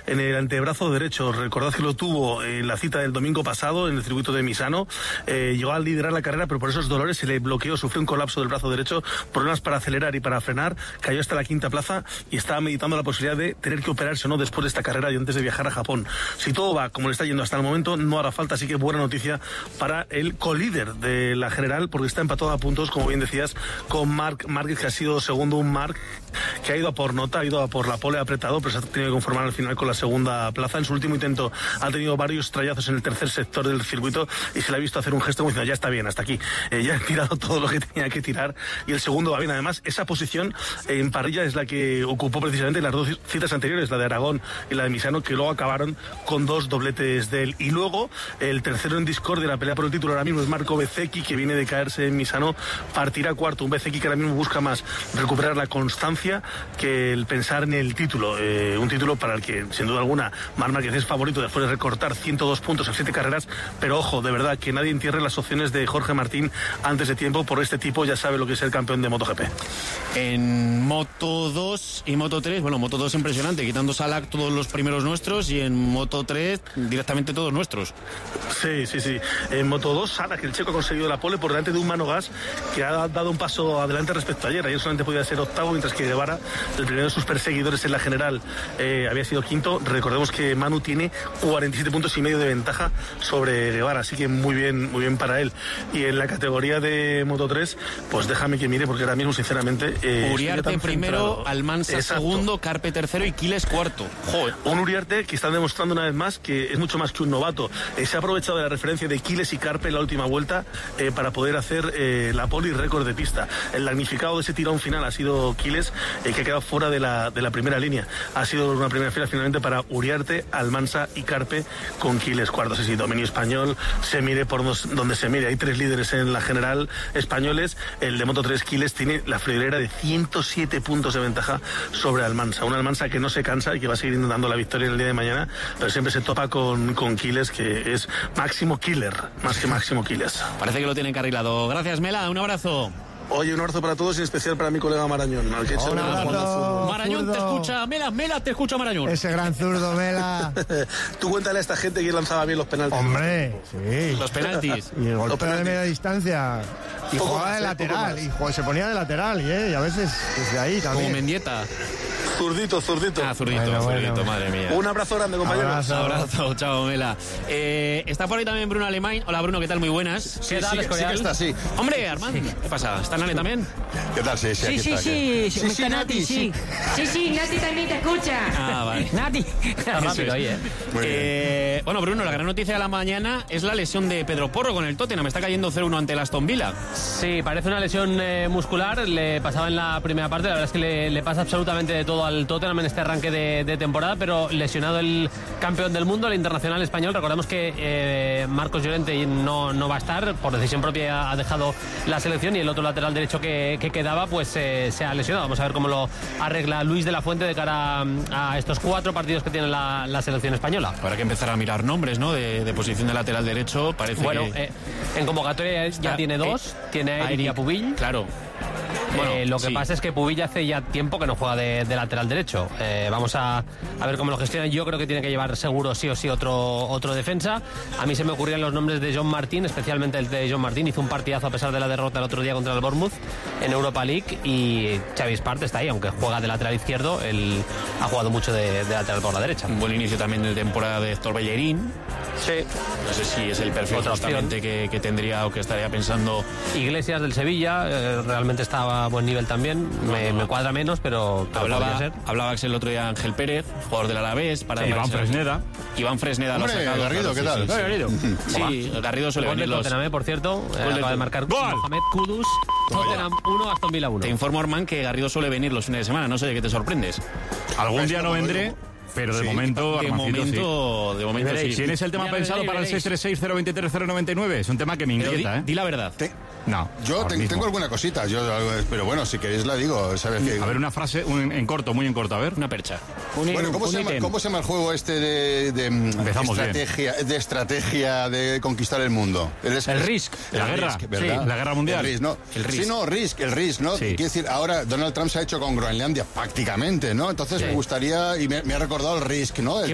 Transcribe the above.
en el antebrazo derecho. Recordad que lo tuvo en la cita del domingo pasado en el circuito de Misano. Llegó a liderar la carrera, pero por esos dolores se le bloqueó, sufrió un colapso del brazo derecho, problemas para acelerar y para frenar, cayó hasta la quinta plaza y estaba meditando la posibilidad de tener que operarse o no después de esta carrera y antes de viajar a Japón. Si todo va como le está yendo hasta el momento, no hará falta, así que buena noticia para el colíder de la general, porque está empatado a puntos, como bien decías, con Marc Márquez, que ha sido segundo, un Marc que ha ido a por nota, ha ido a por la pole, apretado, pero se ha tenido que conformar al final con la segunda plaza. En su último intento ha tenido varios trayazos en el tercer sector del circuito y se le ha visto hacer un gesto como diciendo, ya está bien, hasta aquí, ya he tirado todo lo que tenía que tirar, y el segundo va bien. Además, esa posición en parrilla es la que ocupó precisamente en las dos citas anteriores, la de Aragón y la de Misano, que luego acabaron con dos dobletes de él. Y luego, el tercero en discordia, la pelea por el título ahora mismo es Marco Bezzecchi, que viene de caerse en Misano, partirá cuarto. Un Bezzecchi que ahora mismo busca más recuperar la constancia que el pensar en el título, un título para el que sin duda alguna Marc Márquez es favorito después de recortar 102 puntos en 7 carreras, pero ojo, de verdad, que nadie entierre las opciones de Jorge Martín antes de tiempo, por este tipo ya sabe lo que es el campeón de MotoGP. En Moto 2 y Moto 3, bueno, Moto 2 impresionante, quitando Salak todos los primeros nuestros, y en Moto 3 directamente todos nuestros. Sí. En Moto 2, Salak, el checo, ha conseguido la pole por delante de un Manu Gas que ha dado un paso adelante respecto a ayer. Ayer solamente podía ser octavo, mientras que Guevara, el primero de sus perseguidores en la general, había sido quinto. Recordemos que Manu tiene 47 puntos y medio de ventaja sobre Guevara, así que muy bien para él. Y en la categoría de Moto 3, pues déjame que mire, porque ahora mismo sinceramente Uriarte primero, Almansa segundo, Carpe tercero y Quiles cuarto. Joder. Un Uriarte que está demostrando una vez más que es mucho más que un novato. Se ha aprovechado de la referencia de Quiles y Carpe en la última vuelta para poder hacer la pole y récord de pista. El damnificado de ese tirón final ha sido Quiles, que ha quedado fuera de la primera línea. Ha sido una primera fila finalmente para Uriarte, Almansa y Carpe, con Quiles cuarto. Sí, dominio español, se mire por donde se mire. Hay 3 líderes en la general españoles. El de Moto 3, Quiles, tiene la friolera de 107 puntos de ventaja sobre Almansa. Una Almansa que no se cansa y que va a seguir intentando la victoria en el día de mañana, pero siempre se topa con Quiles, que es máximo killer, más que máximo Quiles. Parece que lo tiene encarrilado. Gracias, Mela, un abrazo. Oye, un abrazo para todos y en especial para mi colega Marañón. Al que un abrazo, Marañón zurdo. Te escucha, Mela te escucha, Marañón. Ese gran zurdo, Mela. Tú cuéntale a esta gente que lanzaba bien los penaltis. Hombre, sí. Los penaltis. Y el golpe de media distancia. Y Poco jugaba más, de lateral. poco Y se ponía de lateral. Y a veces desde ahí también. Como Mendieta. Zurdito. Ah, zurdito, Bueno. Madre mía. Un abrazo grande, compañeros. Abrazo, chao, Mela. Está por ahí también Bruno Alemán. Hola, Bruno, ¿qué tal? Muy buenas. Sí que está, sí. Hombre, Armando, ¿qué pasa? ¿Está Nane también? ¿Qué tal? Sí, aquí está. Sí, Nati, sí. Sí, Nati también te escucha. Ah, vale. Nati. Está rápido ahí, ¿eh? Bueno, Bruno, la gran noticia de la mañana es la lesión de Pedro Porro con el Tottenham. Está cayendo 0-1 ante el Aston Villa. Sí, parece una lesión muscular. Le pasaba en la primera parte. La verdad es que le pasa absolutamente de todo al Tottenham en este arranque de temporada, pero lesionado el campeón del mundo, el internacional español. Recordemos que Marcos Llorente no va a estar. Por decisión propia ha dejado la selección, y el otro lateral derecho que quedaba pues se ha lesionado. Vamos a ver cómo lo arregla Luis de la Fuente de cara a estos 4 partidos que tiene la selección española. Habrá que empezar a mirar nombres, ¿no? De posición de lateral derecho. Parece que... en convocatoria ya tiene 2. Tiene a Eric y a Pubill. Claro. Lo que pasa es que Pubill hace ya tiempo que no juega de lateral derecho. Vamos a ver cómo lo gestionan. Yo creo que tiene que llevar seguro sí o sí otro defensa. A mí se me ocurrían los nombres de John Martín, especialmente el de John Martín. Hizo un partidazo a pesar de la derrota el otro día contra el Bournemouth en Europa League, y Xavi Espart está ahí, aunque juega de lateral izquierdo. Él ha jugado mucho de lateral por la derecha. Un buen inicio también de temporada de Héctor Bellerín. Sí. No sé si es el perfil justamente que tendría o que estaría pensando. Iglesias del Sevilla, realmente estaba a buen nivel también. Me cuadra menos, pero hablaba el otro día Ángel Pérez, jugador del Alavés. Iván Fresneda. Iván Fresneda lo ha sacado. Garrido, ¿qué tal? Sí, Garrido suele venir los... Tottenham, por cierto, acaba de marcar Mohamed Kudus. Tottenham 1, Aston Villa 1. Te informo, Armán, que Garrido suele venir los fines de semana. No sé de qué te sorprendes. Algún día no vendré, pero de momento, de momento sí. ¿Tienes el tema pensado para el 636-023-099? Es un tema que me inquieta, Di la verdad. No. Yo tengo alguna cosita, pero bueno, si queréis la digo. ¿Sabes qué? A ver, una frase muy en corto, a ver. Una percha. Bueno, ¿cómo se llama el juego este de estrategia de conquistar el mundo? El Risk. La guerra, ¿verdad? La guerra mundial. El Risk, ¿no? El Risk. El Risk, ¿no? Sí. Quiere decir, ahora Donald Trump se ha hecho con Groenlandia prácticamente, ¿no? Entonces me gustaría, y me ha recordado el Risk, ¿no?